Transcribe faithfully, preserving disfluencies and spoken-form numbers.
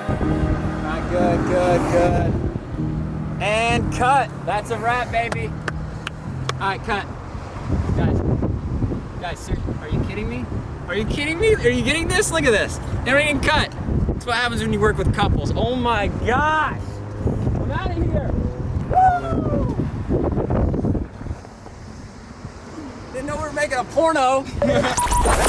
All right, good, good, good. And cut. That's a wrap, baby. All right, cut. Guys, guys, sir, are you kidding me? Are you kidding me? Are you getting this? Look at this. Everything cut. That's what happens when you work with couples. Oh my gosh. I'm out of here. Woo! Didn't know we were making a porno.